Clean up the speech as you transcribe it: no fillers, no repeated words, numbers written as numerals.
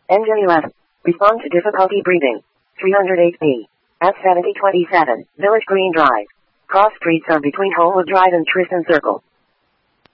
Engine 11. Respond to difficulty breathing. 308B. F7027. Village Green Drive. Cross streets are between Homewood Drive and Tristan Circle.